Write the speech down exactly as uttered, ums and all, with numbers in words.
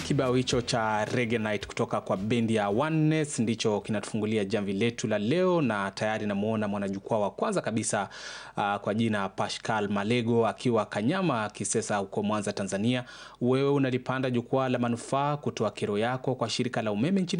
Kibao hicho cha Reggae Night kutoka kwa bendi ya Oneness ndicho kinatufungulia jamvi letu la leo, na tayari namuona mwanajukwaa wa kwanza kabisa uh, kwa jina Pascal Malego akiwa Kanyama Kisesa huko Mwanza, Tanzania. Wewe unalipanda jukwaa la manufaa kutoa kero yako kwa shirika la umeme nchini